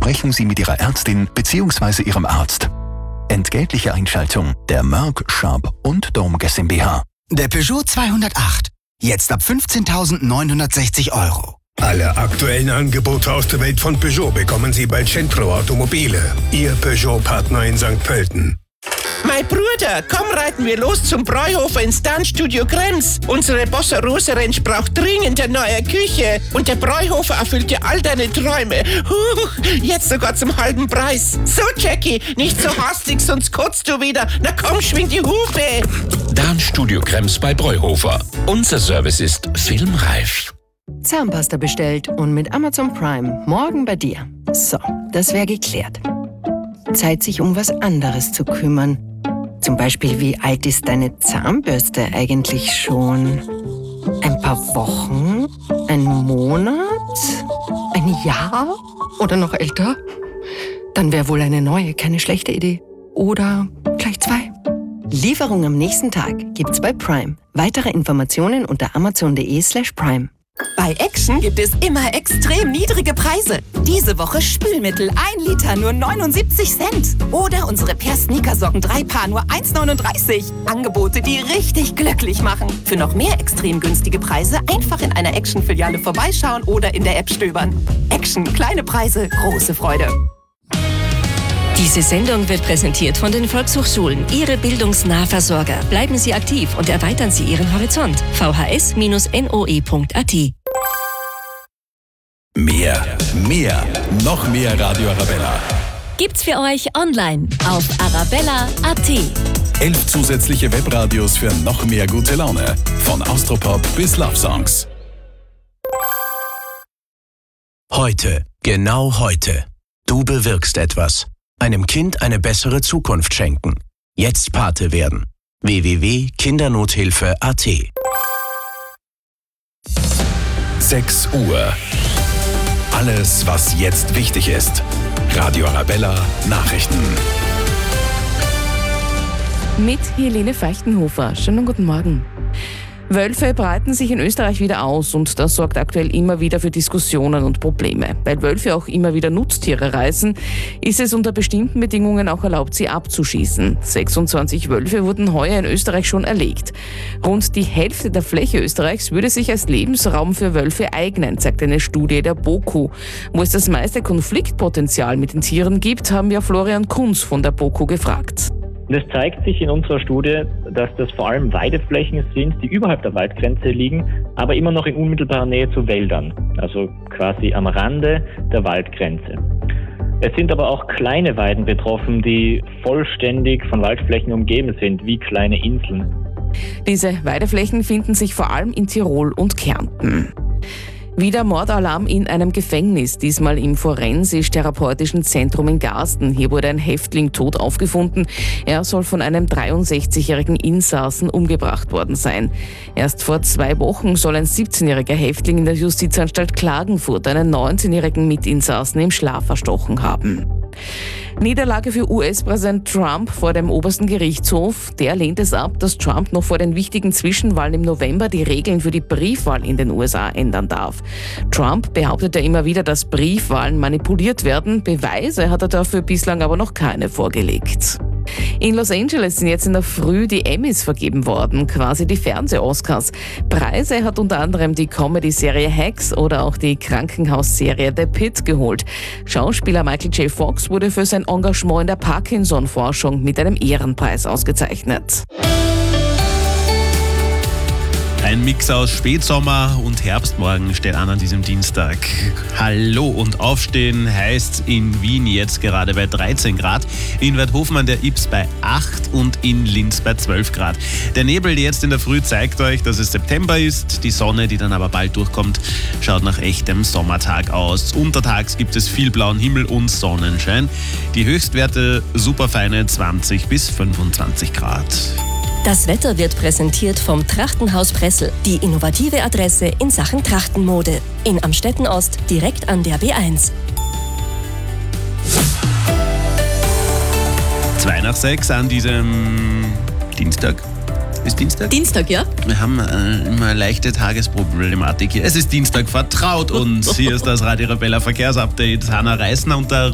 Sprechen Sie mit Ihrer Ärztin bzw. Ihrem Arzt. Entgeltliche Einschaltung der Merck, Sharp und Dome GmbH. Der Peugeot 208. Jetzt ab 15.960 €. Alle aktuellen Angebote aus der Welt von Peugeot bekommen Sie bei Centro Automobile. Ihr Peugeot-Partner in St. Pölten. Mein Bruder, komm, reiten wir los zum Bräuhofer ins Tanzstudio Krems. Unsere Bossa Rosa Ranch braucht dringend eine neue Küche. Und der Bräuhofer erfüllt dir all deine Träume. Jetzt sogar zum halben Preis. So, Jackie, nicht so hastig, sonst kotzt du wieder. Na komm, schwing die Hufe. Tanzstudio Krems bei Bräuhofer. Unser Service ist filmreif. Zahnpasta bestellt und mit Amazon Prime morgen bei dir. So, das wäre geklärt. Zeit, sich um was anderes zu kümmern. Zum Beispiel, wie alt ist deine Zahnbürste eigentlich schon? Ein paar Wochen? Ein Monat? Ein Jahr? Oder noch älter? Dann wäre wohl eine neue keine schlechte Idee. Oder gleich 2. Lieferung am nächsten Tag gibt's bei Prime. Weitere Informationen unter amazon.de/prime. Bei Action gibt es immer extrem niedrige Preise. Diese Woche Spülmittel 1 Liter nur 79 Cent. Oder unsere Per-Sneakersocken 3 Paar nur 1,39. Angebote, die richtig glücklich machen. Für noch mehr extrem günstige Preise einfach in einer Action-Filiale vorbeischauen oder in der App stöbern. Action, kleine Preise, große Freude. Diese Sendung wird präsentiert von den Volkshochschulen, Ihre bildungsnahversorger. Bleiben Sie aktiv und erweitern Sie Ihren Horizont. vhs-noe.at. Noch mehr Radio Arabella. Gibt's für euch online auf arabella.at. 11 zusätzliche Webradios für noch mehr gute Laune. Von Austropop bis Love Songs. Heute, genau heute. Du bewirkst etwas. Einem Kind eine bessere Zukunft schenken. Jetzt Pate werden. www.kindernothilfe.at. 6 Uhr. Alles, was jetzt wichtig ist. Radio Arabella Nachrichten. Mit Helene Feichtenhofer. Schönen guten Morgen. Wölfe breiten sich in Österreich wieder aus und das sorgt aktuell immer wieder für Diskussionen und Probleme. Weil Wölfe auch immer wieder Nutztiere reißen, ist es unter bestimmten Bedingungen auch erlaubt, sie abzuschießen. 26 Wölfe wurden heuer in Österreich schon erlegt. Rund die Hälfte der Fläche Österreichs würde sich als Lebensraum für Wölfe eignen, sagt eine Studie der BOKU. Wo es das meiste Konfliktpotenzial mit den Tieren gibt, haben wir Florian Kunz von der BOKU gefragt. Und es zeigt sich in unserer Studie, dass das vor allem Weideflächen sind, die überhalb der Waldgrenze liegen, aber immer noch in unmittelbarer Nähe zu Wäldern, also quasi am Rande der Waldgrenze. Es sind aber auch kleine Weiden betroffen, die vollständig von Waldflächen umgeben sind, wie kleine Inseln. Diese Weideflächen finden sich vor allem in Tirol und Kärnten. Wieder Mordalarm in einem Gefängnis, diesmal im Forensisch-Therapeutischen Zentrum in Garsten. Hier wurde ein Häftling tot aufgefunden. Er soll von einem 63-jährigen Insassen umgebracht worden sein. Erst vor 2 Wochen soll ein 17-jähriger Häftling in der Justizanstalt Klagenfurt einen 19-jährigen Mitinsassen im Schlaf erstochen haben. Niederlage für US-Präsident Trump vor dem obersten Gerichtshof. Der lehnt es ab, dass Trump noch vor den wichtigen Zwischenwahlen im November die Regeln für die Briefwahl in den USA ändern darf. Trump behauptet ja immer wieder, dass Briefwahlen manipuliert werden. Beweise hat er dafür bislang aber noch keine vorgelegt. In Los Angeles sind jetzt in der Früh die Emmys vergeben worden, quasi die Fernseh-Oscars. Preise hat unter anderem die Comedy-Serie Hacks oder auch die Krankenhausserie The Pitt geholt. Schauspieler Michael J. Fox wurde für sein Engagement in der Parkinson-Forschung mit einem Ehrenpreis ausgezeichnet. Ein Mix aus Spätsommer und Herbstmorgen steht an diesem Dienstag. Hallo und Aufstehen heißt in Wien jetzt gerade bei 13 Grad, in Weidhofen an der Ybbs bei 8 und in Linz bei 12 Grad. Der Nebel jetzt in der Früh zeigt euch, dass es September ist. Die Sonne, die dann aber bald durchkommt, schaut nach echtem Sommertag aus. Untertags gibt es viel blauen Himmel und Sonnenschein. Die Höchstwerte superfeine 20 bis 25 Grad. Das Wetter wird präsentiert vom Trachtenhaus Pressel, die innovative Adresse in Sachen Trachtenmode. In Amstetten Ost, direkt an der B1. 5:02 an diesem Dienstag. Ist Dienstag? Dienstag, ja. Wir haben immer eine leichte Tagesproblematik hier. Es ist Dienstag, vertraut uns. Hier ist das Radio Arabella Verkehrsupdate. Hanna Reisner und der